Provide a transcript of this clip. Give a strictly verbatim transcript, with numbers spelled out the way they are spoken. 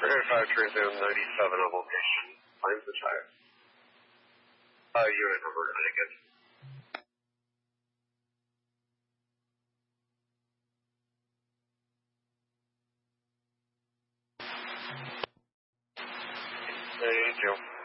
five Transam ninety-seven on location. Finds the tire. Uh, unit number, I guess. Hey, Joe.